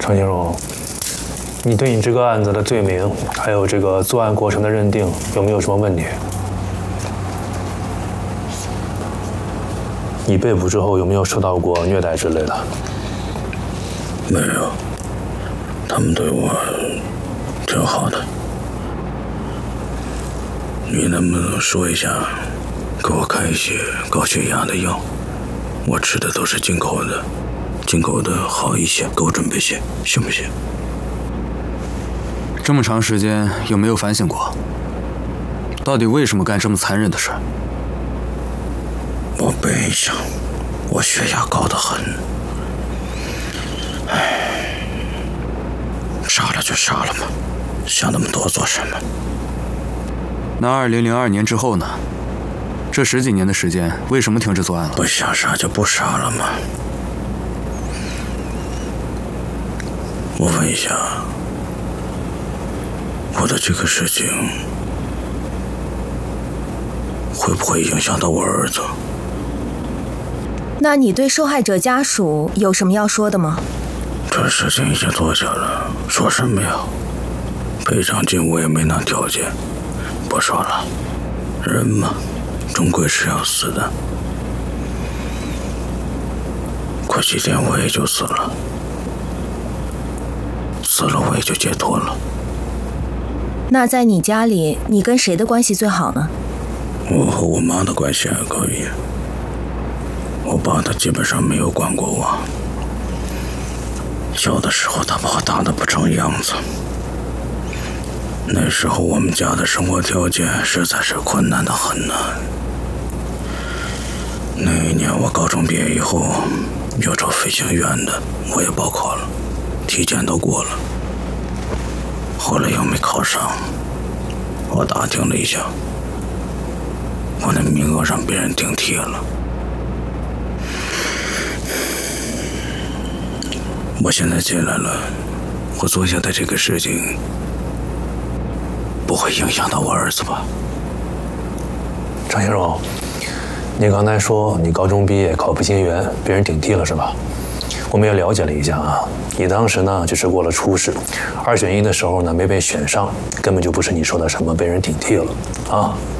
张金荣，你对你这个案子的罪名，还有这个作案过程的认定，有没有什么问题？你被捕之后有没有受到过虐待之类的？ 没有，他们对我挺好的。你能不能说一下，给我开一些高血压的药？我吃的都是进口的，进口的好一些，给我准备些，行不行？ 这么长时间有没有反省过？到底为什么干这么残忍的事？ 我背一下，我血压高得很。杀了就杀了吧，想那么多做什么？ 那2002年之后呢？这10几年的时间，为什么停止作案了？ 不想杀就不杀了吗？我问一下，我的这个事情会不会影响到我儿子？ 那你对受害者家属有什么要说的吗？ 这事情已经做下了，说什么呀？赔偿金我也没拿条件，不说了。人嘛，终归是要死的。过几天我也就死了，死了我也就解脱了。 那在你家里，你跟谁的关系最好呢？ 我和我妈的关系还可以，我爸他基本上没有管过我。小的时候他把我打得不成样子，那时候我们家的生活条件实在是困难得很呢。那一年我高中毕业以后，要找飞行员的，我也报考了，体检都过了，后来又没考上。我打听了一下，我那名额让别人顶替了。我现在进来了，我做下的这个事情不会影响到我儿子吧？ 张先荣，你刚才说你高中毕业考飞行员，别人顶替了是吧？我们也了解了一下啊，你当时呢就是过了初试，2选1的时候呢没被选上，根本就不是你说的什么被人顶替了啊。